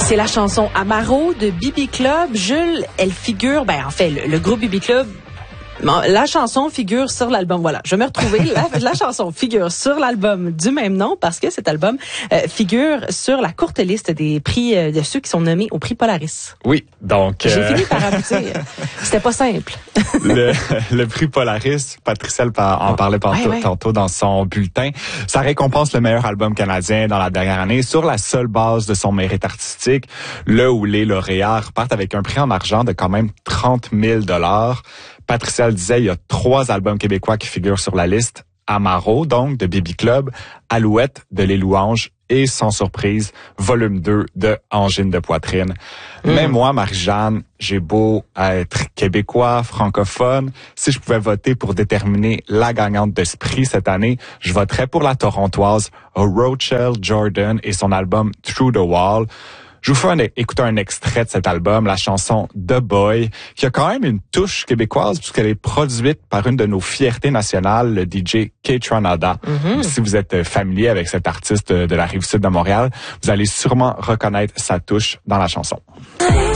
C'est la chanson Amaro de Bibi Club. Jules, elle figure, le groupe Bibi Club, la chanson figure sur l'album. Voilà, je vais me retrouver. La chanson figure sur l'album du même nom parce que cet album figure sur la courte liste des prix de ceux qui sont nommés au prix Polaris. Oui, donc... J'ai fini par aboutir. C'était pas simple. le prix Polaris, Patricia en parlait tantôt dans son bulletin, ça récompense le meilleur album canadien dans la dernière année sur la seule base de son mérite artistique, là où les lauréats repartent avec un prix en argent de quand même 30 000 $. Patricia le disait, il y a 3 albums québécois qui figurent sur la liste. Amaro, donc, de Bibi Club, Alouette, de Les Louanges, et sans surprise, volume 2 de Angine de poitrine. Mais moi, Marie-Jeanne, j'ai beau être québécois, francophone, si je pouvais voter pour déterminer la gagnante de ce prix cette année, je voterais pour la torontoise Rochelle Jordan et son album Through the Wall. Je vous fais écouter un extrait de cet album, la chanson The Boy, qui a quand même une touche québécoise puisqu'elle est produite par une de nos fiertés nationales, le DJ Kaytranada. Si vous êtes familier avec cet artiste de la Rive-Sud de Montréal, vous allez sûrement reconnaître sa touche dans la chanson.